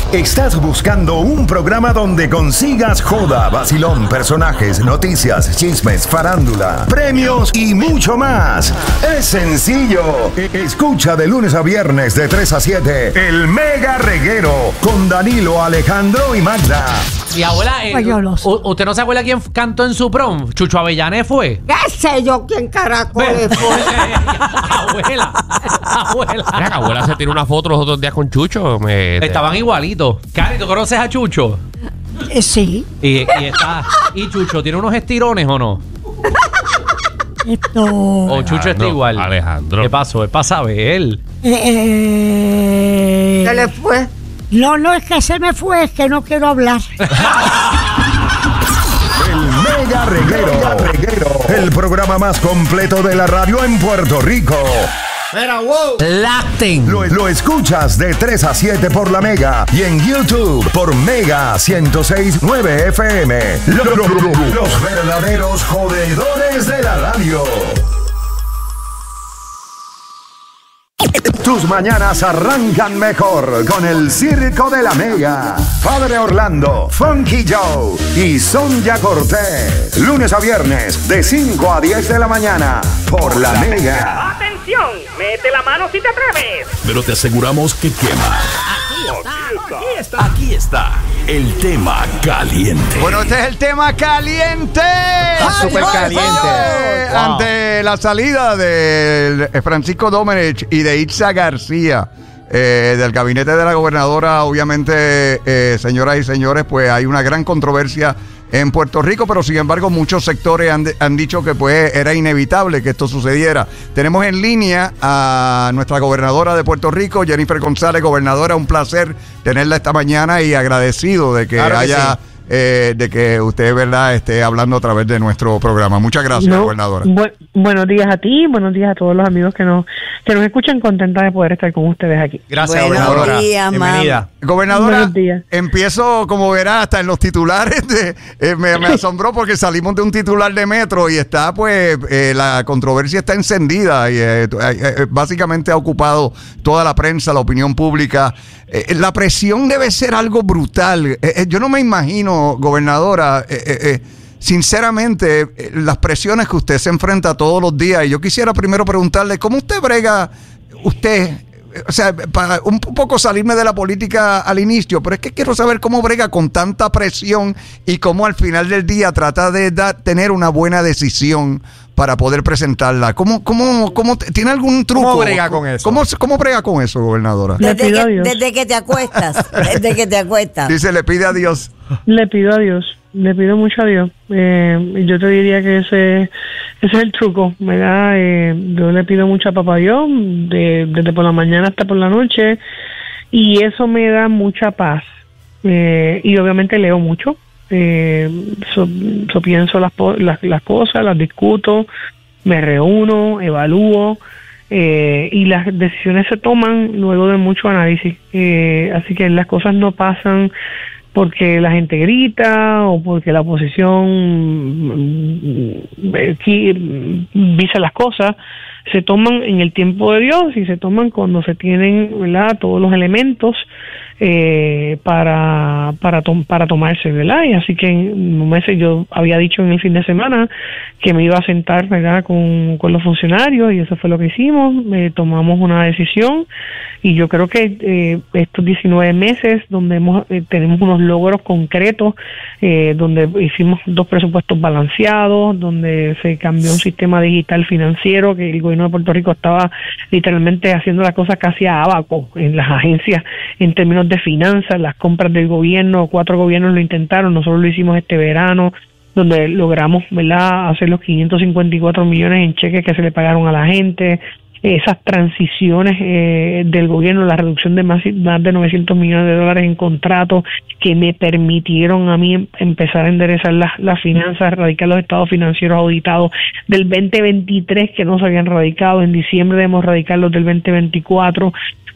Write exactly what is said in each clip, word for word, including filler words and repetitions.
¿Estás buscando un programa donde consigas joda, vacilón, personajes, noticias, chismes, farándula, premios y mucho más? Es sencillo. Escucha de lunes a viernes de tres a siete El Mega Reguero con Danilo, Alejandro y Magda. Y abuela, eh, ¿usted no se acuerda quién cantó en su prom? ¿Chucho Avellané fue? ¿Qué sé yo quién caracoles fue? Abuela, abuela. Mira, abuela se tiró una foto los otros días con Chucho. Me, Estaban igualitos. Cari, ¿tú conoces a Chucho? Eh, sí. Y, y está. ¿Y Chucho tiene unos estirones o no? Esto. O Chucho está igual. Alejandro. ¿Qué pasó? Es para saber. Eh, ¿Qué le fue? No, no es que se me fue, es que no quiero hablar. El Mega Reguero. Mega Reguero. El programa más completo de la radio en Puerto Rico. Mira, wow. Lacten. Lo, lo escuchas de tres a siete por la Mega y en YouTube por Mega ciento seis punto nueve F M. Lo, lo, lo, lo, los verdaderos jodedores de la radio. Tus mañanas arrancan mejor con el Circo de la Mega. Padre Orlando, Funky Joe y Sonia Cortés. Lunes a viernes de cinco a diez de la mañana por la Mega. ¡Atención! ¡Mete la mano si te atreves! Pero te aseguramos que quema. Aquí está. Aquí está el tema caliente. Bueno, este es el tema caliente. Súper caliente. Wow. Ante la salida de Francisco Domenech y de Itza García eh, del gabinete de la gobernadora, obviamente, eh, señoras y señores, pues hay una gran controversia en Puerto Rico, pero sin embargo muchos sectores han, han dicho que pues era inevitable que esto sucediera. Tenemos en línea a nuestra gobernadora de Puerto Rico, Jennifer González. Gobernadora, un placer tenerla esta mañana y agradecido de que claro que haya... Sí. Eh, de que usted, verdad, esté hablando a través de nuestro programa. Muchas gracias, no, gobernadora. Bu buenos días a ti, buenos días a todos los amigos que nos que nos escuchan. Contenta de poder estar con ustedes aquí. Gracias, buenos gobernadora. Días, bienvenida. Gobernadora, buenos días. Empiezo, como verá, hasta en los titulares. De, eh, me, me asombró porque salimos de un titular de Metro y está, pues, eh, la controversia está encendida y eh, eh, básicamente ha ocupado toda la prensa, la opinión pública. Eh, la presión debe ser algo brutal. Eh, eh, yo no me imagino, gobernadora, eh, eh, eh, sinceramente, eh, las presiones que usted se enfrenta todos los días. Y yo quisiera primero preguntarle, ¿cómo usted brega, usted, eh, o sea, para un poco salirme de la política al inicio, pero es que quiero saber cómo brega con tanta presión y cómo al final del día trata de da, tener una buena decisión para poder presentarla? ¿Cómo, cómo, cómo, ¿Tiene algún truco? ¿Cómo brega con eso? ¿Cómo, cómo brega con eso, gobernadora? Desde que, desde que te acuestas, desde que te acuestas. Dice, le pide a Dios. Le pido a Dios, le pido mucho a Dios. Eh, yo te diría que ese, ese es el truco, ¿verdad? Eh, yo le pido mucho a papá Dios, de, desde por la mañana hasta por la noche, y eso me da mucha paz. Eh, y obviamente leo mucho. Eh, so, so pienso las, las, las cosas, las discuto, me reúno, evalúo eh, y las decisiones se toman luego de mucho análisis. Eh, así que las cosas no pasan porque la gente grita o porque la oposición visa las cosas. Se toman en el tiempo de Dios y se toman cuando se tienen, ¿verdad?, todos los elementos eh, para para to para tomarse, ¿verdad? Y así que en un mes yo había dicho en el fin de semana que me iba a sentar, ¿verdad?, con, con los funcionarios, y eso fue lo que hicimos. Eh, tomamos una decisión y yo creo que eh, estos diecinueve meses donde hemos eh, tenemos unos logros concretos, eh, donde hicimos dos presupuestos balanceados, donde se cambió un sistema digital financiero que el gobierno de Puerto Rico estaba literalmente haciendo las cosas casi a abaco en las agencias en términos de finanzas, las compras del gobierno. Cuatro gobiernos lo intentaron, nosotros lo hicimos este verano, donde logramos, ¿verdad?, hacer los quinientos cincuenta y cuatro millones en cheques que se le pagaron a la gente. Esas transiciones eh, del gobierno, la reducción de más, más de novecientos millones de dólares en contratos que me permitieron a mí empezar a enderezar las, las finanzas, erradicar los estados financieros auditados del veinte veintitrés que no se habían radicado. En diciembre debemos radicar los del veinte veinticuatro.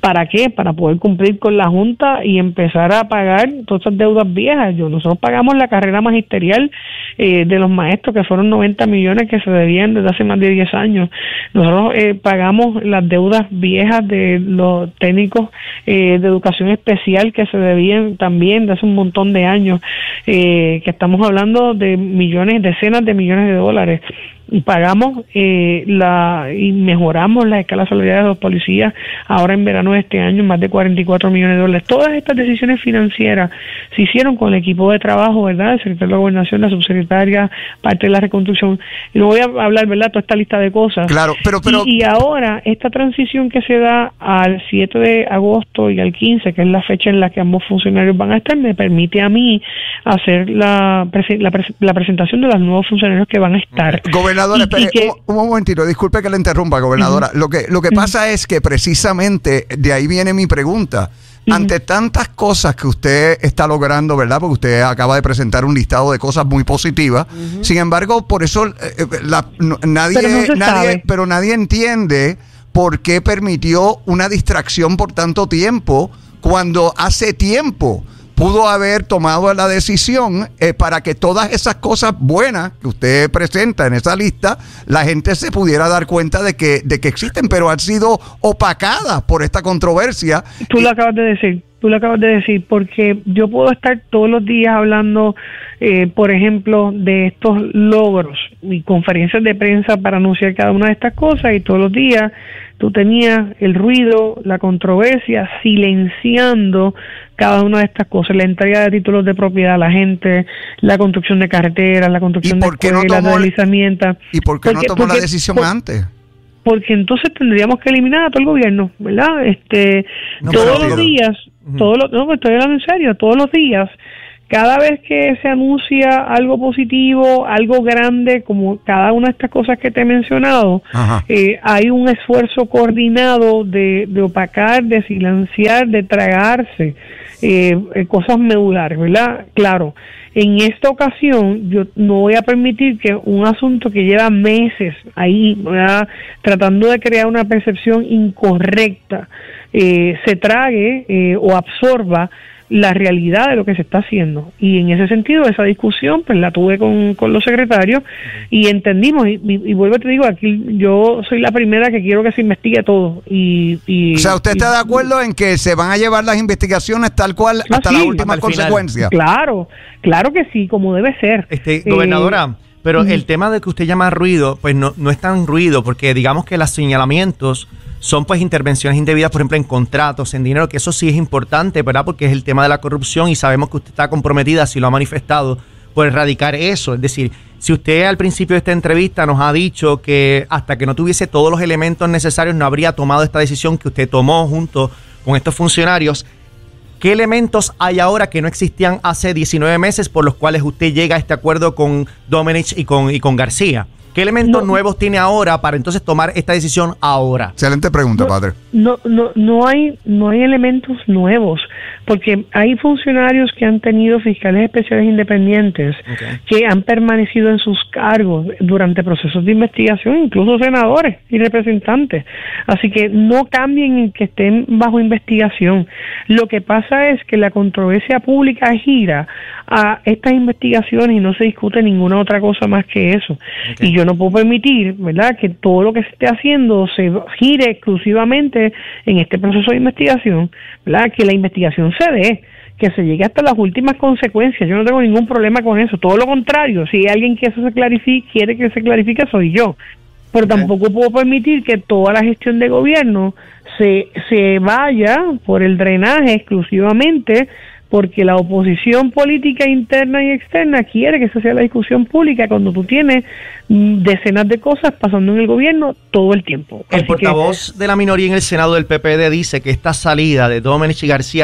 ¿Para qué? Para poder cumplir con la Junta y empezar a pagar todas esas deudas viejas. Yo, nosotros pagamos la carrera magisterial eh, de los maestros, que fueron noventa millones que se debían desde hace más de diez años. Nosotros eh, pagamos las deudas viejas de los técnicos eh, de educación especial que se debían también de hace un montón de años, eh, que estamos hablando de millones, decenas de millones de dólares. Y pagamos eh, la y mejoramos la escala salarial de los policías ahora en verano de este año, más de cuarenta y cuatro millones de dólares. Todas estas decisiones financieras se hicieron con el equipo de trabajo, ¿verdad? El secretario de la Gobernación, la subsecretaria, parte de la reconstrucción. Y no voy a hablar, ¿verdad?, toda esta lista de cosas. Claro, pero... pero... Y, y ahora, esta transición que se da al siete de agosto y al quince, que es la fecha en la que ambos funcionarios van a estar, me permite a mí hacer la, la, la presentación de los nuevos funcionarios que van a estar. Gobernadora, espere, que, un, un momentito, disculpe que le interrumpa, gobernadora. Uh-huh. Lo que, lo que uh-huh. pasa es que precisamente de ahí viene mi pregunta. Uh-huh. Ante tantas cosas que usted está logrando, ¿verdad? Porque usted acaba de presentar un listado de cosas muy positivas. Uh-huh. Sin embargo, por eso eh, la, no, nadie, pero no nadie, pero nadie entiende por qué permitió una distracción por tanto tiempo cuando hace tiempo pudo haber tomado la decisión eh, para que todas esas cosas buenas que usted presenta en esa lista, la gente se pudiera dar cuenta de que, de que existen, pero han sido opacadas por esta controversia. Tú lo acabas de decir, tú lo acabas de decir, porque yo puedo estar todos los días hablando, eh, por ejemplo, de estos logros y conferencias de prensa para anunciar cada una de estas cosas, y todos los días tú tenías el ruido, la controversia, silenciando cada una de estas cosas, la entrega de títulos de propiedad a la gente, la construcción de carreteras, la construcción de escuelas, no de deslizamientos. ¿Y por qué porque, no tomó porque, la decisión por, antes? Porque entonces tendríamos que eliminar a todo el gobierno, ¿verdad? Este, no, todos los días, uh-huh. todos los, no, estoy hablando en serio, todos los días, cada vez que se anuncia algo positivo, algo grande, como cada una de estas cosas que te he mencionado, eh, hay un esfuerzo coordinado de, de opacar, de silenciar, de tragarse eh, eh, cosas medulares, ¿verdad? Claro, en esta ocasión yo no voy a permitir que un asunto que lleva meses ahí, ¿verdad?, tratando de crear una percepción incorrecta, eh, se trague eh, o absorba la realidad de lo que se está haciendo. Y en ese sentido, esa discusión pues la tuve con, con los secretarios y entendimos, y, y, y vuelvo te digo, aquí yo soy la primera que quiero que se investigue todo. Y, y, o sea, ¿usted y, está de acuerdo en que se van a llevar las investigaciones tal cual ah, hasta sí, la última consecuencia? Claro, claro que sí, como debe ser. Este, gobernadora, eh, pero uh-huh. el tema de que usted llama ruido, pues no, no es tan ruido, porque digamos que los señalamientos son pues intervenciones indebidas, por ejemplo, en contratos, en dinero, que eso sí es importante, ¿verdad? Porque es el tema de la corrupción y sabemos que usted está comprometida, si lo ha manifestado, por erradicar eso. Es decir, si usted al principio de esta entrevista nos ha dicho que hasta que no tuviese todos los elementos necesarios no habría tomado esta decisión que usted tomó junto con estos funcionarios, ¿qué elementos hay ahora que no existían hace diecinueve meses por los cuales usted llega a este acuerdo con Domenech y con, y con García? ¿Qué elementos no, nuevos tiene ahora para entonces tomar esta decisión ahora? Excelente pregunta, no, padre. No, no, no hay, no hay elementos nuevos, porque hay funcionarios que han tenido fiscales especiales independientes, okay, que han permanecido en sus cargos durante procesos de investigación, incluso senadores y representantes. Así que no cambien en que estén bajo investigación. Lo que pasa es que la controversia pública gira a estas investigaciones y no se discute ninguna otra cosa más que eso. Okay. Y yo no puedo permitir, ¿verdad?, que todo lo que se esté haciendo se gire exclusivamente en este proceso de investigación, ¿verdad?, que la investigación se dé, que se llegue hasta las últimas consecuencias. Yo no tengo ningún problema con eso, todo lo contrario, si hay alguien que eso se clarifique, quiere que se clarifique, soy yo. Pero okay, tampoco puedo permitir que toda la gestión de gobierno se, se vaya por el drenaje exclusivamente porque la oposición política interna y externa quiere que esa sea la discusión pública cuando tú tienes decenas de cosas pasando en el gobierno todo el tiempo. El Así portavoz que, de la minoría en el Senado del P P D dice que esta salida de Domenech y García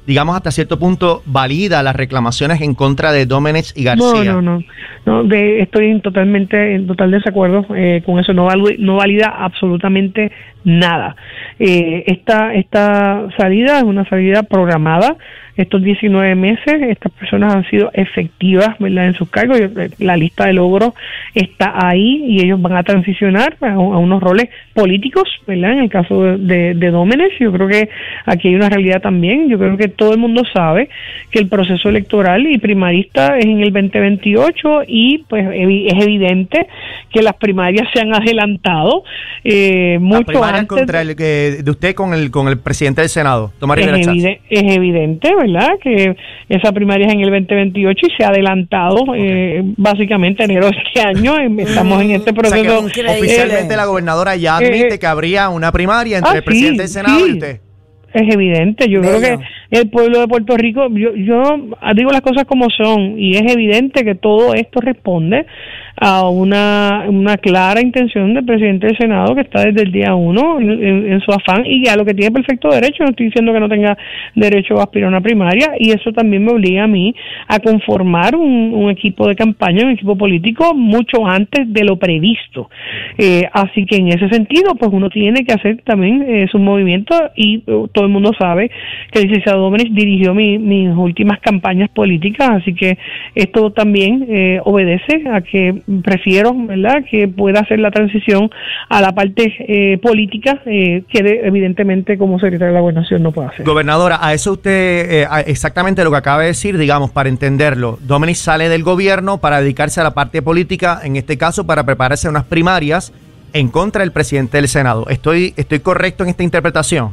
digamos, hasta cierto punto valida las reclamaciones en contra de Domenech y García. No, no, no. no de, estoy en totalmente en total desacuerdo eh, con eso. No, valida, no valida absolutamente nada. Eh, esta, esta salida es una salida programada. Estos diecinueve meses, estas personas han sido efectivas, ¿verdad?, en sus cargos. La lista de logros está ahí y ellos van a transicionar a, a unos roles políticos, ¿verdad? En el caso de, de, de Domenech, yo creo que aquí hay una realidad también. Yo creo que todo el mundo sabe que el proceso electoral y primarista es en el veinte veintiocho y pues es evidente que las primarias se han adelantado eh, mucho la primaria antes. Contra el, eh, de usted con el con el presidente del Senado, Tomás Rivera es, Chatz. evide es evidente, ¿verdad?, que esa primaria es en el veinte veintiocho y se ha adelantado okay. eh, básicamente enero de este año. Estamos en este proceso. O sea que oficialmente eh, la gobernadora ya admite eh, que habría una primaria entre ah, el presidente sí, del Senado sí. y usted. Es evidente, yo Bello. creo que el pueblo de Puerto Rico, yo, yo digo las cosas como son, y es evidente que todo esto responde a una, una clara intención del presidente del Senado que está desde el día uno en, en, en su afán y a lo que tiene perfecto derecho. No estoy diciendo que no tenga derecho a aspirar a una primaria, y eso también me obliga a mí a conformar un, un equipo de campaña, un equipo político mucho antes de lo previsto. Eh, así que en ese sentido, pues uno tiene que hacer también eh, sus movimientos, y uh, todo el mundo sabe que el licenciado Domenech dirigió mi, mis últimas campañas políticas, así que esto también eh, obedece a que prefiero, ¿verdad?, que pueda hacer la transición a la parte eh, política eh, que de, evidentemente como secretario de la Gobernación no puede hacer. Gobernadora, a eso usted, eh, exactamente lo que acaba de decir, digamos, para entenderlo, Domenech sale del gobierno para dedicarse a la parte política, en este caso para prepararse a unas primarias en contra del presidente del Senado. ¿Estoy, estoy correcto en esta interpretación?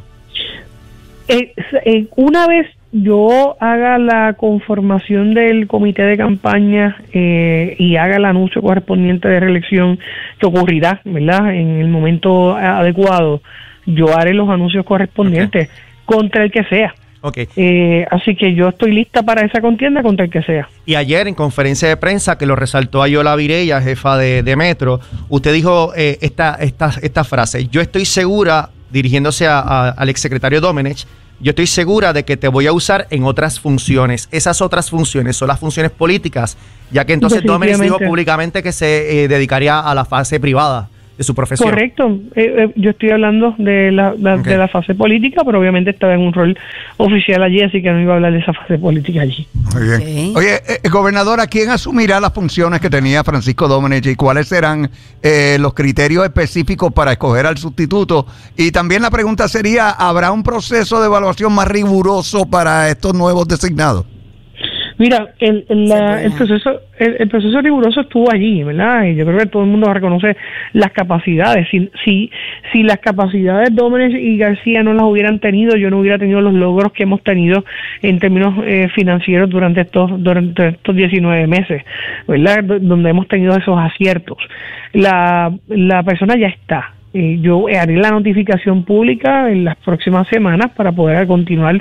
Eh, eh, una vez yo haga la conformación del comité de campaña eh, y haga el anuncio correspondiente de reelección, que ocurrirá, ¿verdad?, en el momento adecuado, yo haré los anuncios correspondientes okay. contra el que sea. Okay. Eh, así que yo estoy lista para esa contienda contra el que sea. Y ayer en conferencia de prensa, que lo resaltó Ayola Virella, jefa de, de Metro, usted dijo eh, esta, esta, esta frase: yo estoy segura, dirigiéndose a, a, al exsecretario Domenech, yo estoy segura de que te voy a usar en otras funciones. Esas otras funciones son las funciones políticas, ya que entonces Domenech dijo públicamente que se eh, dedicaría a la fase privada de su profesión. Correcto. Eh, eh, yo estoy hablando de la, la okay. de la fase política, pero obviamente estaba en un rol oficial allí, así que no iba a hablar de esa fase política allí. Muy bien. Okay. Oye, eh, gobernadora, ¿quién asumirá las funciones que tenía Francisco Domenech y cuáles serán eh, los criterios específicos para escoger al sustituto? Y también la pregunta sería, ¿habrá un proceso de evaluación más riguroso para estos nuevos designados? Mira, el, el, la, el proceso el, el proceso riguroso estuvo allí, ¿verdad? Y yo creo que todo el mundo reconoce las capacidades. Si si si las capacidades de Domenech y García no las hubieran tenido, yo no hubiera tenido los logros que hemos tenido en términos eh, financieros durante estos durante estos diecinueve meses, ¿verdad? D- donde hemos tenido esos aciertos. La la persona ya está. Eh, yo haré la notificación pública en las próximas semanas para poder continuar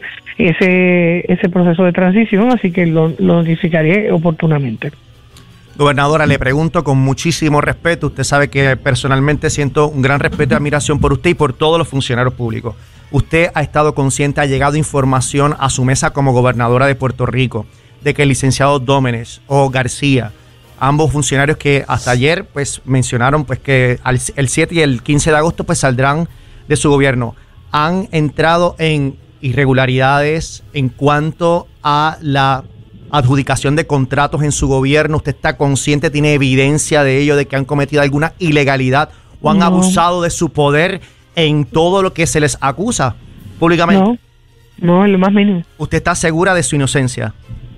ese ese proceso de transición, así que lo, lo notificaré oportunamente. Gobernadora, le pregunto con muchísimo respeto, usted sabe que personalmente siento un gran respeto y admiración por usted y por todos los funcionarios públicos. Usted ha estado consciente, ha llegado información a su mesa como gobernadora de Puerto Rico de que el licenciado Domenech o García, ambos funcionarios que hasta ayer pues mencionaron pues que al, el siete y el quince de agosto pues saldrán de su gobierno, han entrado en irregularidades en cuanto a la adjudicación de contratos en su gobierno. ¿Usted está consciente, tiene evidencia de ello, de que han cometido alguna ilegalidad o han no. abusado de su poder en todo lo que se les acusa públicamente? No, no, en lo más mínimo. ¿Usted está segura de su inocencia?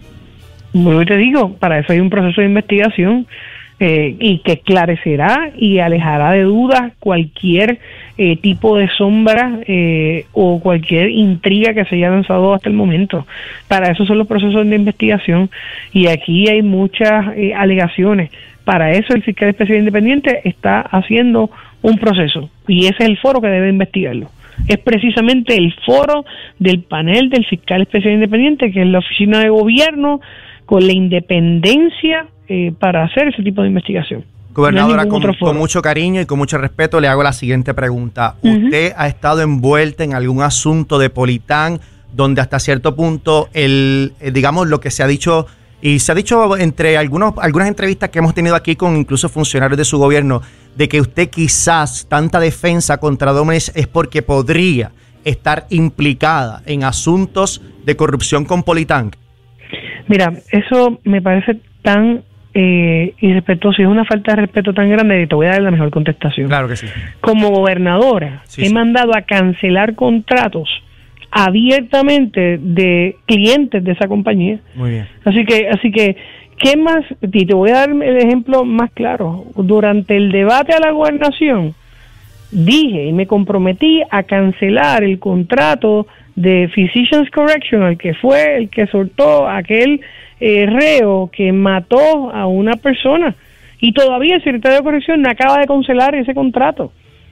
Yo te digo, para eso hay un proceso de investigación eh, y que esclarecerá y alejará de dudas cualquier eh, tipo de sombra eh, o cualquier intriga que se haya lanzado hasta el momento. Para eso son los procesos de investigación, y aquí hay muchas eh, alegaciones. Para eso el fiscal especial independiente está haciendo un proceso, y ese es el foro que debe investigarlo. Es precisamente el foro del panel del fiscal especial independiente, que es la oficina de gobierno, con la independencia eh, para hacer ese tipo de investigación. Gobernadora, no con, con mucho cariño y con mucho respeto le hago la siguiente pregunta. Uh-huh. ¿Usted ha estado envuelta en algún asunto de Politán donde hasta cierto punto, el, eh, digamos, lo que se ha dicho, y se ha dicho entre algunos, algunas entrevistas que hemos tenido aquí con incluso funcionarios de su gobierno, de que usted quizás tanta defensa contra Domenech es porque podría estar implicada en asuntos de corrupción con Politank. Mira, eso me parece tan eh, irrespetuoso y es una falta de respeto tan grande que te voy a dar la mejor contestación. Claro que sí. Como gobernadora, Sí, he sí. mandado a cancelar contratos abiertamente de clientes de esa compañía. Muy bien. Así que, así que, ¿qué más? Y te voy a dar el ejemplo más claro. Durante el debate a la gobernación, dije y me comprometí a cancelar el contrato de Physicians Correctional, que fue el que soltó a aquel eh, reo que mató a una persona. Y todavía el secretario de Corrección no acaba de cancelar ese contrato.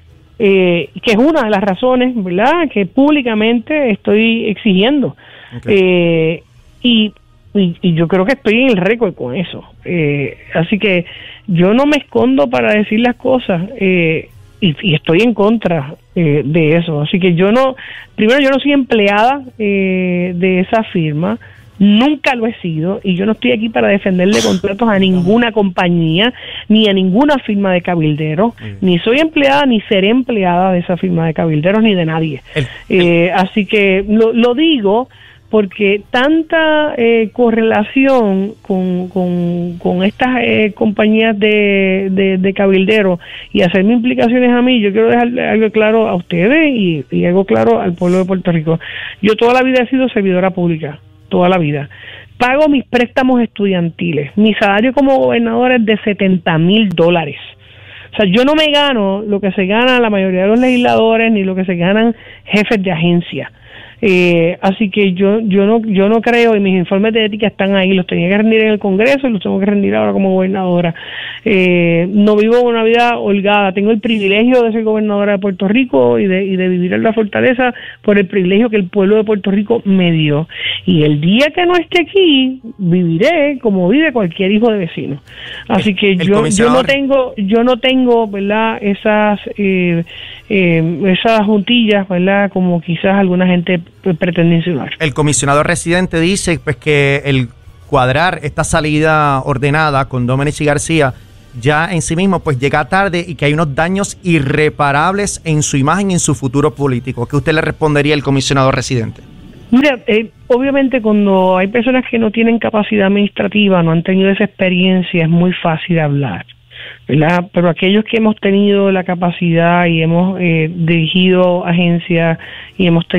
Eh, que es una de las razones, ¿verdad?, que públicamente estoy exigiendo. Okay. Eh, y, y, y yo creo que estoy en el récord con eso. Eh, así que yo no me escondo para decir las cosas eh, y, y estoy en contra eh, de eso. Así que yo no, primero yo no soy empleada eh, de esa firma. Nunca lo he sido y yo no estoy aquí para defenderle contratos a ninguna compañía ni a ninguna firma de cabilderos, ni soy empleada ni seré empleada de esa firma de cabilderos ni de nadie. El- Eh, así que lo, lo digo porque tanta eh, correlación con, con, con estas eh, compañías de, de, de cabilderos y hacerme implicaciones a mí, yo quiero dejar algo claro a ustedes y, y algo claro al pueblo de Puerto Rico. Yo toda la vida he sido servidora pública. Toda la vida. Pago mis préstamos estudiantiles. Mi salario como gobernador es de setenta mil dólares. O sea, yo no me gano lo que se gana la mayoría de los legisladores ni lo que se ganan jefes de agencia. Eh, así que yo yo no yo no creo, y mis informes de ética están ahí, los tenía que rendir en el Congreso y los tengo que rendir ahora como gobernadora. Eh, no vivo una vida holgada, tengo el privilegio de ser gobernadora de Puerto Rico y de, y de vivir en la fortaleza por el privilegio que el pueblo de Puerto Rico me dio. Y el día que no esté aquí, viviré como vive cualquier hijo de vecino. Así que El yo, yo no comisionador- tengo, yo no tengo, ¿verdad?, esas eh, eh, esas juntillas, ¿verdad?, como quizás alguna gente pretende insinuar. El comisionado residente dice pues que el cuadrar esta salida ordenada con Domenech y García ya en sí mismo pues llega tarde y que hay unos daños irreparables en su imagen y en su futuro político. ¿Qué usted le respondería al comisionado residente? Mira, eh, obviamente cuando hay personas que no tienen capacidad administrativa, no han tenido esa experiencia, es muy fácil hablar, ¿verdad? Pero aquellos que hemos tenido la capacidad y hemos eh, dirigido agencias y hemos tenido